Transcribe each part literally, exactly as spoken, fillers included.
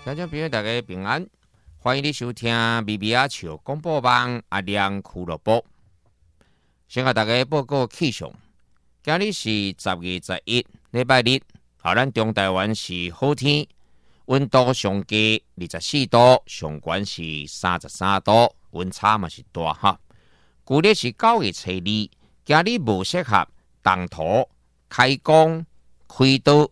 听众朋友，大家平安，欢迎你收听微微阿笑广播网阿亮俱乐部。先甲大家报告气象，今日是十月十一，礼拜日，啊，咱中台湾是好天，温度上低二十四度，上悬是三十三度，温差嘛是大哈。旧历是九月初二，今日无适合动土、开工、开刀。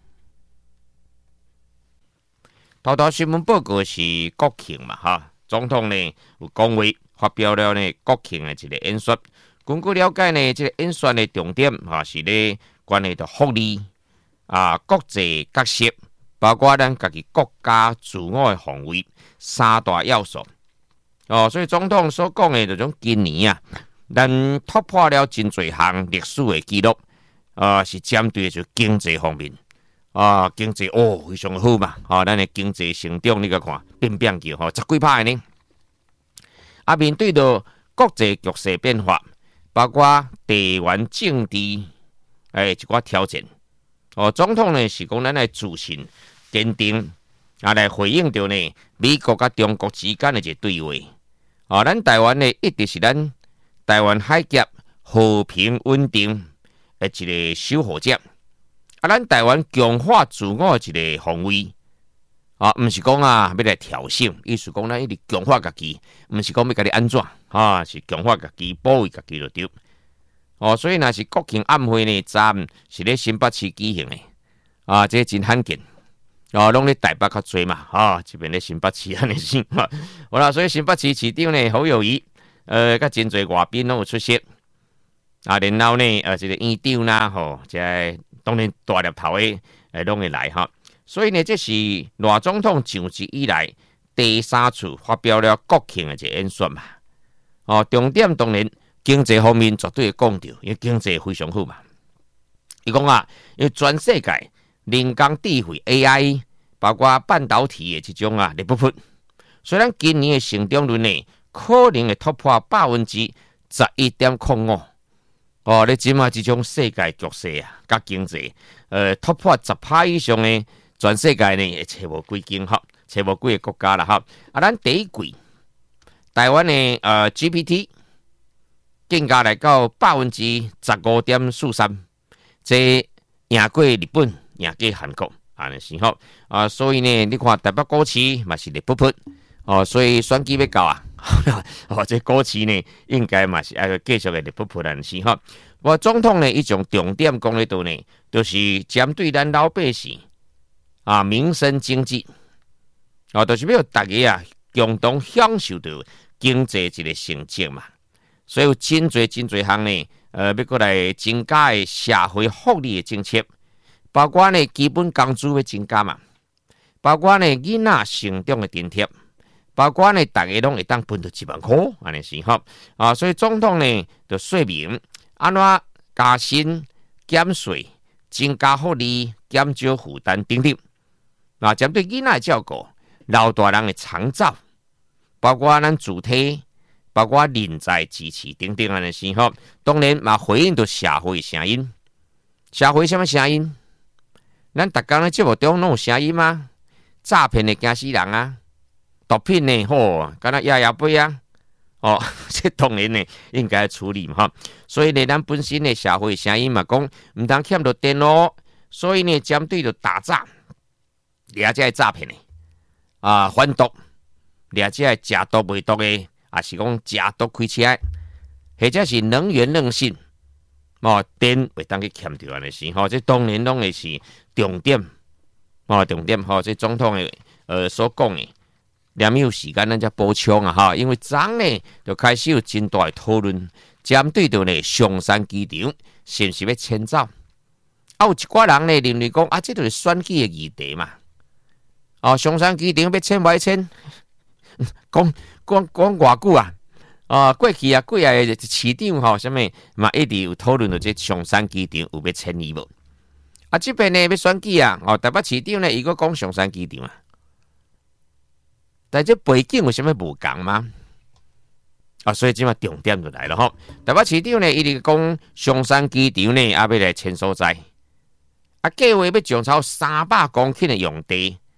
头头新闻报告是国庆嘛哈，总统呢有讲话，发表了呢国庆的一个演说。根据了解呢，这个演说的重点哈是咧关系到福利啊、国际角色，包括咱家己国家自我的防卫三大要素。哦，所以总统所讲的这种今年啊，咱突破了真侪项历史的记录，啊是针对就经济方面。啊，经济哦非常好嘛，啊，咱的经济成长你个看变变叫吼十几趴呢。啊，面对到国际局势变化，包括地缘政治诶一寡挑战，哦，总统呢是讲咱来自信坚定，啊来回应到呢美国甲中国之间的一个对话。啊，咱台湾呢一直是咱台湾海峡和平稳定的一个守护者。啊，咱台湾强化自我一个防卫啊，毋是讲啊要来挑衅，意思讲咱一直强化家己，毋是讲要甲你安怎啊，是强化家己，保卫家己就对。哦，所以若是国庆晚会呢，站是咧新北市举行的啊，这真罕见啊，拢咧台北较侪嘛啊，这边咧新北市安尼先嘛，好啦，所以新北市市长呢侯友宜，呃，甲真侪外宾拢有出席啊，然后呢，呃，这个院长啦，吼，即个。当然，大粒头的诶，拢会来哈。所以呢，这是赖总统上任以来第三次发表了国庆的一个演说嘛。哦，重点当然经济方面绝对会讲到，因为经济非常好嘛。伊讲啊，因为全世界人工智慧 A I， 包括半导体的这种啊，热不不。虽然今年的成长率呢，可能会突破百分之十一点零五。哦，你即马即种世界局势啊，甲经济，呃，突破十趴以上呢，全世界呢会找无几间哈，找无几个国家啦哈。啊，咱第一季台湾的呃 G P T 更加来到百分之十五点四三，这赢过日本，赢过韩国，安尼是吼啊。所以呢，你看台北股市嘛是热噗噗哦，所以选举要到啊。哦，这股市呢，应该嘛是要继续的热噗噗人是吼。我总统呢，一种重点讲咧度呢，就是针对咱老百姓啊民生经济，哦，就是要大家啊共同享受到经济一个成绩嘛。所以有真侪真侪项呢，呃，要过来增加的社会福利的政策，包括呢基本工资要增加嘛，包括呢囡仔成长的津贴。包括呢，大家拢会当分到一万块，安尼是吼啊，所以总统呢就说明安怎加薪、减税、增加福利、减少负担等等。啊，针对囡仔的照顾、老大人的长照，包括咱主体，包括人才支持等等安尼是吼。当然嘛，回应到社会的声音，社会什么声音？咱逐工咧节目中拢有声音吗？诈骗的惊死人啊！毒品呢，吼，敢若压压杯啊，哦，这当然呢应该处理嘛哈。所以呢，咱本身的社会声音嘛，讲唔通欠到电咯。所以呢，针对着打诈，掠这诈骗的啊，贩毒，掠这假毒卖毒的，也是讲假毒开车，或者是能源任性，哦，电会当去欠掉安尼是吼。这当然拢会是重点，哦，重点吼，这总统的呃所讲的。两有时间，咱才补充啊哈，因为昨呢就开始有真大的讨论，针对到呢松山机场是不是要迁走？啊，有一寡人呢认为讲啊，这就是选举的议题嘛。哦，松山机场要迁不要迁？讲讲讲偌久啊？啊，过去啊，过来的市长吼，什么嘛一直有讨论到这松山机场有要迁移无？啊，这边呢要选举啊，哦，台北市长呢伊个讲松山机场啊。但这背景有啥物无共吗？啊，所以即嘛重点就来了吼。台北市长呢，伊直讲松山机场呢，也要来迁所在。啊，计划要种超三百公顷的用地，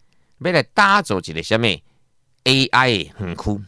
要来打造一个什么 A I 的园区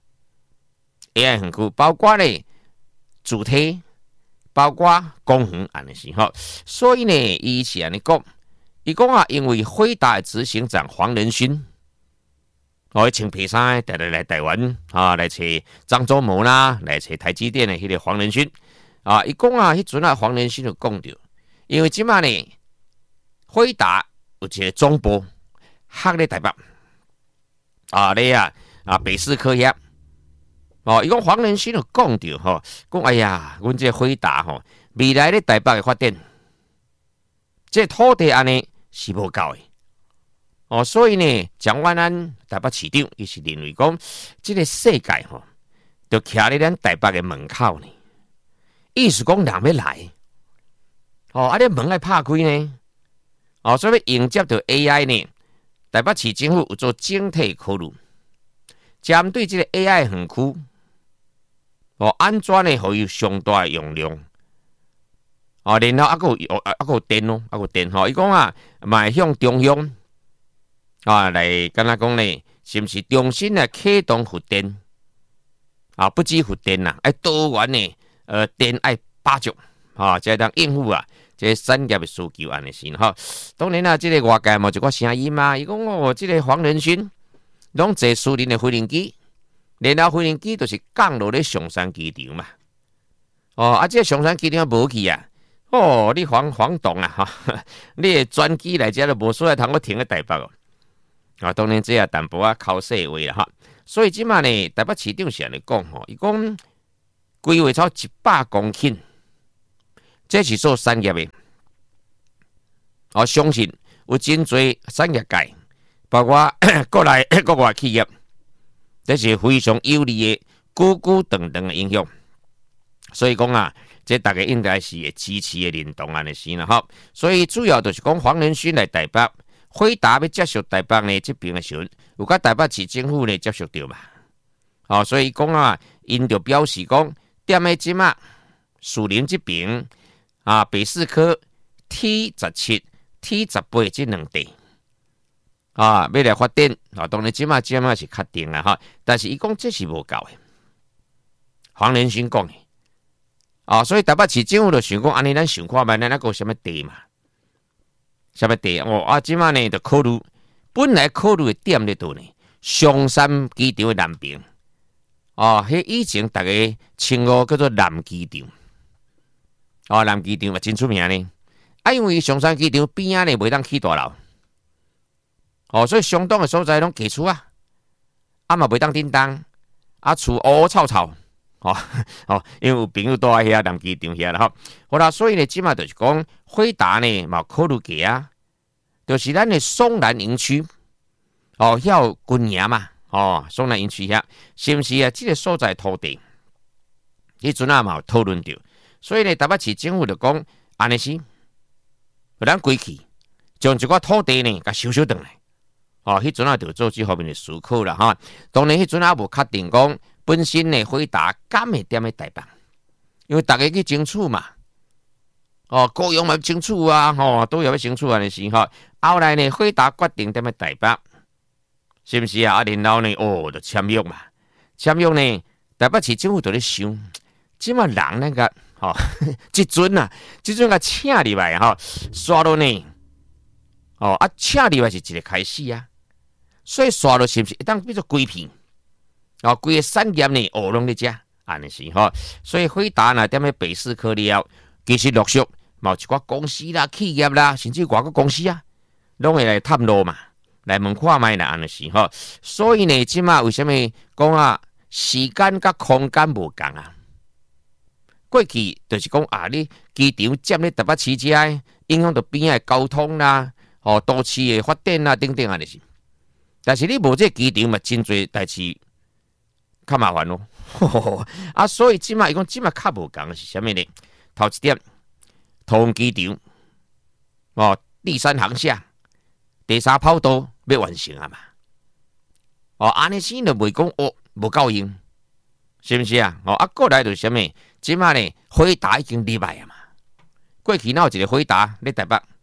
，A I 园区包括咧主体，包括公园安尼是吼。所以呢，伊是安尼讲，伊讲啊，因为辉达的执行长黄仁勋。我穿皮衫，带来来台湾啊，来找张忠谋啦，来找台积电的迄个黄仁勋啊。伊讲啊，迄阵啊，黄仁勋就讲着，因为即马呢，辉达有一个总部设咧台北啊，咧啊啊北市科遐哦。伊讲黄仁勋就讲着吼，讲哎呀，阮这辉达吼，未来咧台北的发展，这土地安尼是无够的。哦，所以呢，蒋万安台北市长，伊是认为讲，这个世界吼，就徛咧咱台北的门口呢。意思讲人要来，哦，啊，你门爱拍开呢，哦，所以要迎接到 A I 呢，台北市政府有做整体考虑，针对这个 A I 园区，哦，安怎呢，可以上大的容量，哦，然后啊个有啊个有电咯，啊个电吼，伊讲啊，迈向中央。啊，来跟他讲呢，是不是重新来启动核电？啊，不止核电啦，爱多元呢，呃，电爱八足啊，才当应付啊，这产业的需求安尼是哈。当然啦，这个外界嘛一个声音嘛，伊讲哦，这个黄仁勋拢坐私人的飞行机，然后飞行机就是降落咧上山机场嘛。哦，啊，这个上山机场无去啊。哦，你黄黄董啊，哈，你的专机来遮都无所谓，通我停喺台北哦。啊，当然这也淡薄啊考细话啦哈，所以即马呢，台北市长是安尼讲吼，伊讲规划超一百公顷，这是做产业的。我相信有真侪产业界，包括国内国外企业，这是非常有利的，久久长长的影响。所以讲啊，这大家应该是会支持的认同安尼是啦哈。所以主要就是讲黄仁勋来台北。辉达要接受台北呢这边的时候，有甲台北市政府呢接受到嘛？哦，所以讲啊，因就表示讲，踮喺即马树林这边啊，北市科 T 十七、T 十八这两地啊，要来发展啊，当然即马即马是确定啦哈，但是伊讲这是无够的。黄仁勋讲的啊，所以台北市政府就想讲，安尼咱想看觅咱那个什么地嘛？什么地哦啊？即马呢，就考虑本来考虑的点咧度呢，松山机场的南边哦，迄以前大家称呼叫做南机场哦，南机场嘛真出名呢。啊，因为松山机场边仔呢袂当起大楼哦，所以相当的所在拢基厝啊，啊嘛袂当叮当啊，厝乌乌臭臭哦哦，因为有朋友住喺遐南机场遐啦吼。好啦，所以呢，即马就是讲辉达呢嘛考虑过啊，就是咱的松南营区哦，遐有军营嘛哦，松南营区遐是毋是啊？即、這個所在土地，迄阵啊嘛有讨论着，所以呢，台北市政府就讲安尼是，咱归去将一寡土地呢，甲收收转来哦，迄阵啊就做这方面的思考啦哈。当然，迄阵啊无确定讲。本身呢，辉达敢会踮喺台北，因为大家去争取嘛，哦，高雄嘛争取啊，吼、哦，都有要争取啊，的时候，后来呢，辉达决定踮喺台北，是不是啊？啊，然后呢，哦，就签约嘛，签约呢，台北市政府就咧想，即嘛人那个，吼、哦，即阵啊，即阵个请入来吼，刷到呢，哦，啊，请入来是一个开始啊，所以刷到是不是一当变做规片？哦，规个产业呢，学拢咧遮，安尼是吼。所以辉达呢，踮喺北市科了，其实陆续嘛有一寡公司啦、企业啦，甚至外国公司啊，拢会来探路嘛，来问看卖啦，安尼是吼。所以呢，即马为什么讲啊，时间甲空间无共啊？过去就是讲啊，你机场占咧台北市遮，影响到边仔交通啦，哦，都市的发展啦，等等安尼是。但是你无这机场嘛，真侪代志。较麻烦咯，啊，所以即马伊讲即马较无共是啥物呢？头一点，桃园机场哦，第三航厦、第三跑道要完成啊嘛。哦，安尼先就袂讲哦，无够用，是毋是啊？哦，啊，过来就是啥物？即马呢，辉达已经入来啊嘛。过去哪有一个辉达咧台北，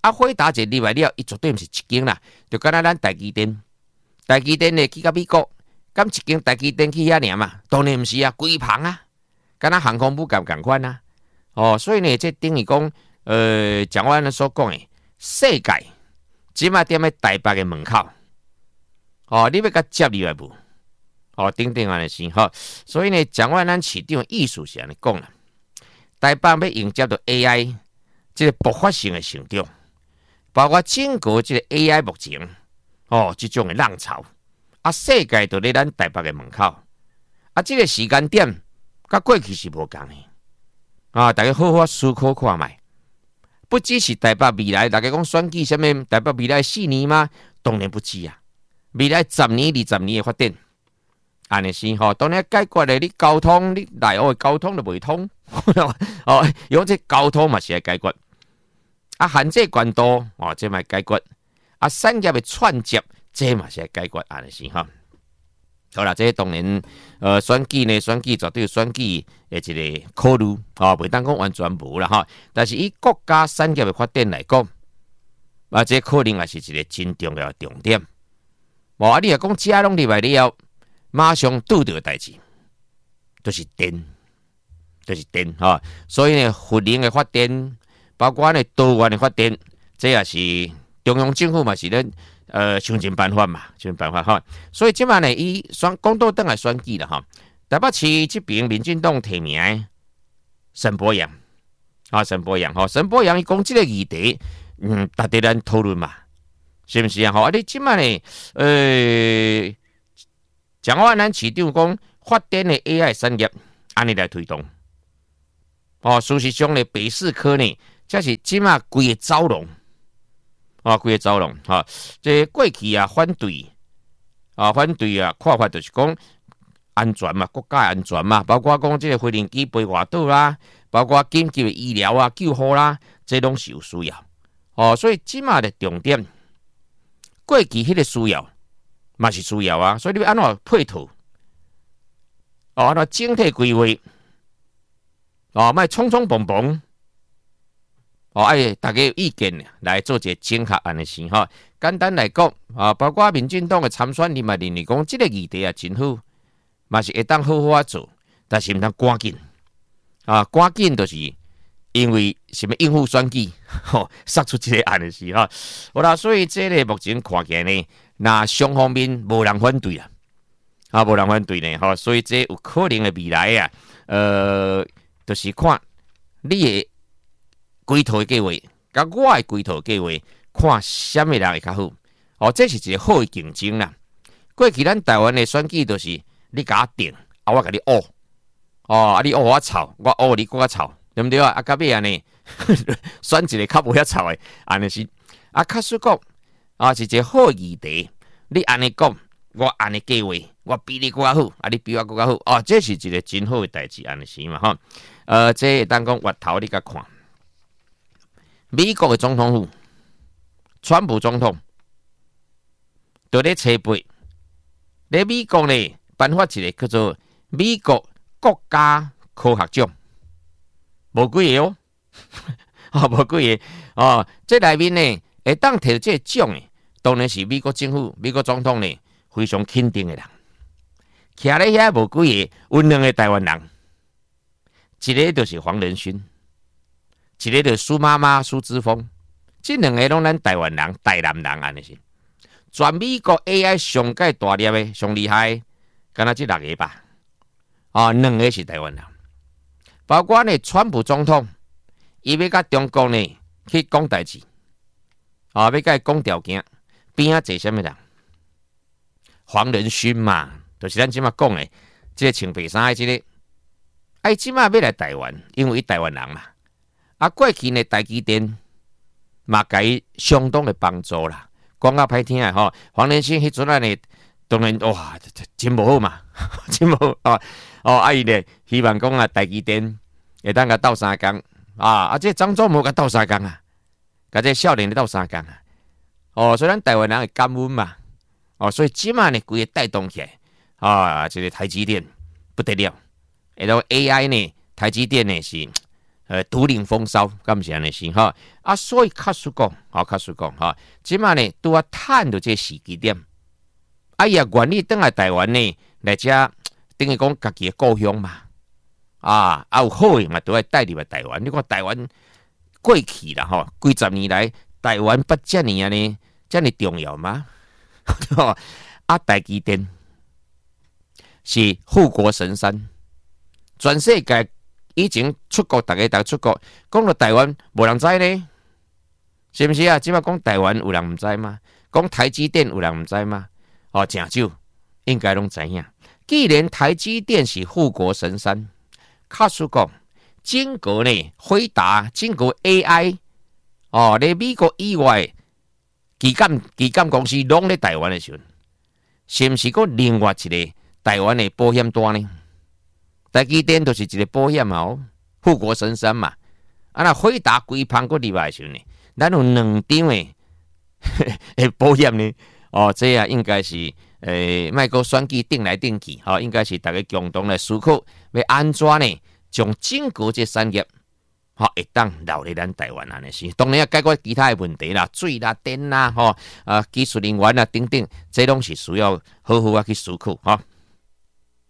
啊，辉达一入来了，伊绝对毋是一间啦，就敢若咱台积电，台积电呢去到美国，敢一间台积电去遐尔嘛？当然毋是啊，规棚啊，敢若航空母舰共款啊。哦，所以呢，这等于讲，呃，蒋万安所讲的，世界即马踮咧台北的门口，哦，你要甲接入来无？哦，等等安尼是吼，所以呢，蒋万安市长的意思是安尼讲啦，台北要迎接到 A I 这个爆发性的成长，包括整个这个 A I 目前哦，这种的浪潮，啊，世界都在咱台北的门口，啊，这个时间点甲过去是无共的啊，大家好好思考看卖，不只是台北未来，大家讲选举什么台北未来四年吗？当然不止啊，未来十年、二十年的发展。安尼是吼，当然解决咧，你交通，你内澳的交通就袂通，哦，用这交通嘛是来解决，啊，限制管道哦，这嘛解决，啊，产业的串接，这嘛是来解决，安尼是吼。好啦，这当然，呃，选举呢，选举绝对有选举的一个考虑，哦，袂当讲完全无啦吼。但是以国家产业的发展来讲，啊，这可能也是一个真重要的重点。无啊，你若讲遮拢入来了。马上拄到的代志，就是电，就是电哈、哦。所以呢，核能的发展，包括呢多元的发展，这也是中央政府嘛是咧呃想尽办法嘛，想尽办法哈。所以即摆呢，伊选讲到等来选举啦哈。台北市这边民进党提名沈伯洋，啊沈伯洋哈，沈伯洋伊讲即个议题，嗯，大家咱讨论嘛，是毋是啊？吼，啊你即摆呢，呃。蒋万安市长讲，发展的 A I 产业，安尼来推动。哦，事实上呢，北市科呢，这是即马规个走廊，啊，规个走廊，哈、哦，这过去啊反对，啊反对啊，看法就是讲安全嘛，国家安全嘛，包括讲这个飞行机飞外岛啦，包括紧急的医疗啊、救护啦，这拢是有需要。哦，所以即马的重点，过去迄个需要。嘛是需要啊，所以你要安怎配套？哦，安怎整体规划？哦，莫匆匆忙忙。哦，哎，大家有意见来做一个整合安尼事哈。简单来讲，啊，包括民进党的参选人嘛，认为讲这个议题啊真好，嘛是会当好好啊做，但是毋通赶紧。啊，赶紧就是因为什么应付选举，吼，杀出这个案的事哈。好啦，所以这个目前看起来呢。那双方面无人反对啊，啊无人反对呢，吼，所以这有可能的未来啊，呃，就是看你的规划计划，甲我的规划计划，看什么人会较好，哦，这是一个好的竞争啦。过去咱台湾的选举就是你甲我定，啊我甲你恶，哦啊你恶我吵，我恶你我吵，对不对啊？啊到尾安尼选一个较无遐吵的，安尼是啊，确实讲。啊，是一个好议题。你安尼讲，我安尼计划，我比你更较好，啊，你比我更较好。哦，这是一个真好的代志，安尼是嘛？哈，呃，这当讲月头你甲看，美国的总统府，川普总统，在咧车背，咧美国呢颁发一个叫做美国国家科学奖，无几个哦，哦，无几个哦，这内面呢会当摕到这个奖诶。当然是美国政府、美国总统呢非常肯定的人，徛咧遐无几个，有两个台湾人，一个就是黄仁勋，一个就是苏妈妈苏之峰，这两个拢咱台湾人、台南人安尼是。全美国 A I 上界大粒的、上厉害，敢若这六个吧？啊，两个是台湾人，包括呢，川普总统，伊要甲中国呢去讲代志，啊，要甲伊讲条件。边啊坐什么人？黄仁勋嘛，就是咱即马讲的，即、这个穿白衫的即、这个，哎，即马要来台湾，因为伊台湾人嘛。啊，过去呢，台积电嘛，给伊相当的帮助啦。讲较歹听的吼，黄仁勋迄阵啊呢，当然哇，真无好嘛，真无好哦哦，啊伊呢，希望讲啊，台积电会当甲斗三工啊，啊，这张忠谋甲斗三工啊，甲这少年咧斗三工啊。哦，所以咱台湾人会感恩嘛，哦，所以即马呢，规个带动起来，啊，这个台积电不得了，然后 A I 呢，台积电呢是呃独领风骚，咁是安尼是哈啊，所以确实讲，好确实讲哈，即马呢拄啊趁到这时机点，啊也愿意登来台湾呢，来遮等于讲家己的故乡嘛，啊啊有好的嘛，都要带入来台湾。你看台湾过去啦吼，几十年来台湾不遮尼安尼，遮尼重要吗？啊，台积电是护国神山，全世界。以前出国，大家大出国，讲到台湾，无人知呢，是不是啊？即摆讲台湾有人唔知吗？讲台积电有人唔知吗？哦，正少，应该拢知影。既然台积电是护国神山，确实讲，整个呢，回答整个 A I， 哦，咧美国以外，基金基金公司拢咧台湾的时候，是不是个另外一个台湾的保险单呢？台积电就是一个保险嘛，哦，护国神山嘛。啊，那回答规盘个礼拜时呢，咱有两张诶诶保险呢。哦，这啊应该是诶，卖个选举定来定去，吼，哦，应该是大家共同来思考，要安怎呢？将整个这产业，吼，哦，会当留伫咱台湾安尼是。当然要解决其他诶问题啦，水啦、电啦，吼，啊，技术人员啦等等，这拢是需要好好啊去思考，吼，哦。